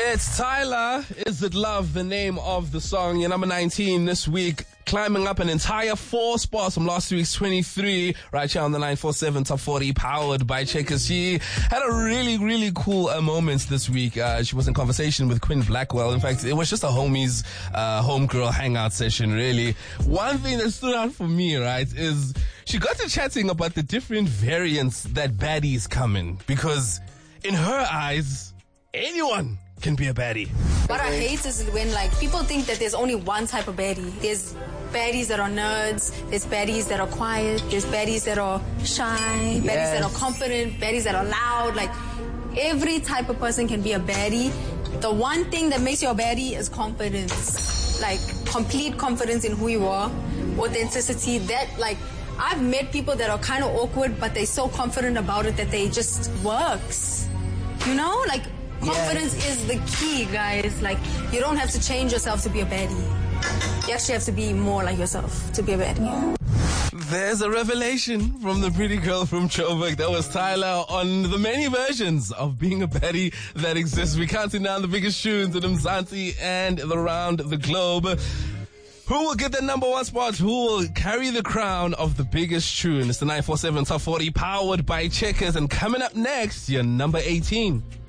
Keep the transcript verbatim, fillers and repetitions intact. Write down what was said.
It's Tyler, Is It Love, the name of the song. Your number nineteen this week, climbing up an entire four spots from last week's twenty-three, right here on the nine four seven Top forty, powered by Checkers. She had a really, really cool uh, moment this week. Uh, she was in conversation with Quinn Blackwell. In fact, it was just a homies, uh, homegirl hangout session, really. One thing that stood out for me, right, is she got to chatting about the different variants that baddies come in. Because in her eyes, anyone can be a baddie. What I hate is when like people think that there's only one type of baddie. There's baddies that are nerds, there's baddies that are quiet, there's baddies that are shy, yes. baddies that are confident, baddies that are loud. Like every type of person can be a baddie. The one thing that makes you a baddie is confidence. Like complete confidence in who you are, authenticity. That like I've met people that are kind of awkward, but they're so confident about it that they just works. You know, like. Confidence yes. is the key, guys. Like, you don't have to change yourself to be a baddie. You actually have to be more like yourself to be a baddie. There's a revelation from the pretty girl from Joburg. That was Tyler on the many versions of being a baddie that exists. We're counting down the biggest tunes in Mzansi and around the globe. Who will get the number one spot? Who will carry the crown of the biggest tune? It's the nine four seven Top forty, powered by Checkers. And coming up next, your number eighteen.